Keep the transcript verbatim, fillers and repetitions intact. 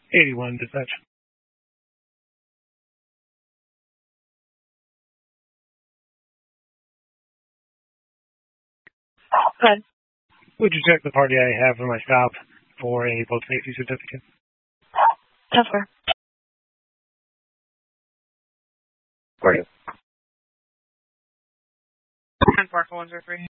eighty-one, dispatch. Good. Would you check the party I have in my stop for a boat safety certificate? Tougher. Great. ten four four one zero three.